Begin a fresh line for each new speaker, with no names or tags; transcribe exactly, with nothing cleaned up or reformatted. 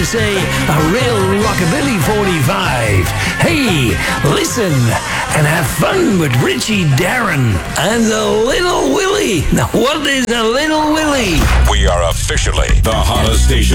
Say a real rockabilly forty-five. Hey, listen and have fun with Richie Darren and the Little Willie. Now, what is a Little Willie?
We are officially the hottest station